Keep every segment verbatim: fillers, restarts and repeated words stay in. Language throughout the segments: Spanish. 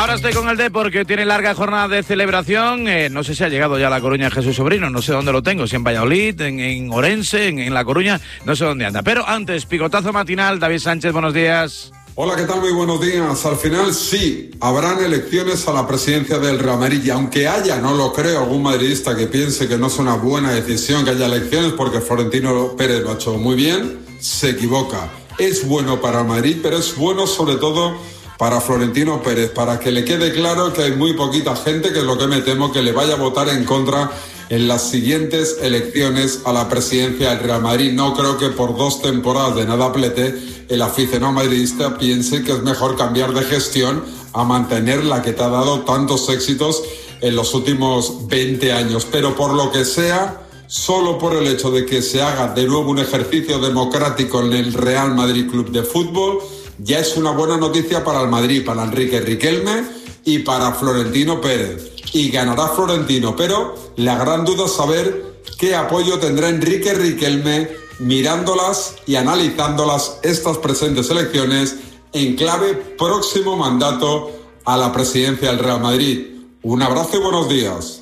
Ahora estoy con el D porque tiene larga jornada de celebración. Eh, no sé si ha llegado ya a La Coruña Jesús Sobrino, no sé dónde lo tengo, si en Valladolid, en, en Orense, en, en La Coruña, no sé dónde anda. Pero antes, picotazo matinal, David Sánchez, buenos días. Hola, ¿qué tal? Muy buenos días. Al final sí, habrán elecciones a la presidencia del Real Madrid. Y aunque haya, no lo creo, algún madridista que piense que no es una buena decisión que haya elecciones porque Florentino Pérez lo ha hecho muy bien, se equivoca. Es bueno para el Madrid, pero es bueno sobre todo para Florentino Pérez, para que le quede claro que hay muy poquita gente, que es lo que me temo, que le vaya a votar en contra en las siguientes elecciones a la presidencia del Real Madrid. No creo que por dos temporadas de nada plete el aficionado madridista piense que es mejor cambiar de gestión a mantener la que te ha dado tantos éxitos en los últimos veinte años. Pero por lo que sea, solo por el hecho de que se haga de nuevo un ejercicio democrático en el Real Madrid Club de Fútbol, ya es una buena noticia para el Madrid, para Enrique Riquelme y para Florentino Pérez. Y ganará Florentino, pero la gran duda es saber qué apoyo tendrá Enrique Riquelme mirándolas y analizándolas estas presentes elecciones en clave próximo mandato a la presidencia del Real Madrid. Un abrazo y buenos días.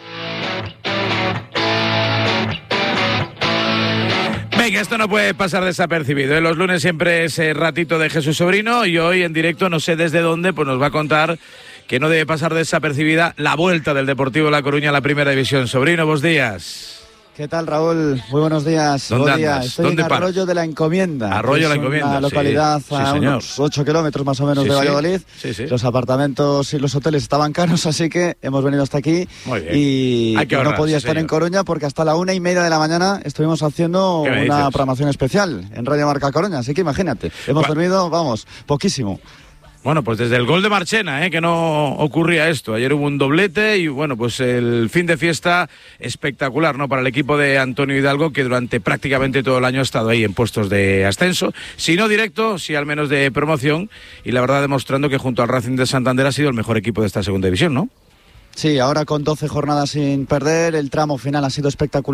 Venga, esto no puede pasar desapercibido, ¿eh? Los lunes siempre es eh, ratito de Jesús Sobrino y hoy en directo, no sé desde dónde, pues nos va a contar que no debe pasar desapercibida la vuelta del Deportivo La Coruña a la Primera División. Sobrino, buenos días. ¿Qué tal, Raúl? Muy buenos días. ¿Dónde Buen día. andas? Estoy ¿Dónde en paras? Arroyo de la Encomienda. Arroyo de la es Encomienda, una localidad sí, a sí, unos ocho kilómetros más o menos sí, de sí. Valladolid. Sí, sí. Los apartamentos y los hoteles estaban caros, así que hemos venido hasta aquí. Muy bien. Y Hay que ahorrar, no podía sí, estar señor. en Coruña porque hasta la una y media de la mañana estuvimos haciendo ¿Qué me una dices? programación especial en Radio Marca Coruña. Así que imagínate, hemos Bueno. dormido, vamos, poquísimo. Bueno, pues desde el gol de Marchena, ¿eh? Que no ocurría esto. Ayer hubo un doblete y, bueno, pues el fin de fiesta espectacular, ¿no? Para el equipo de Antonio Hidalgo, que durante prácticamente todo el año ha estado ahí en puestos de ascenso. Si no directo, sí al menos de promoción. Y la verdad demostrando que junto al Racing de Santander ha sido el mejor equipo de esta segunda división, ¿no? Sí, ahora con doce jornadas sin perder, el tramo final ha sido espectacular.